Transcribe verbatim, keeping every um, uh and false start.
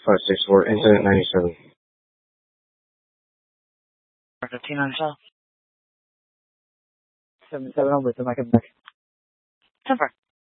five six four, incident ninety-seven. fifteen on yourself. seven seven, I'll wait till I come back. ten four.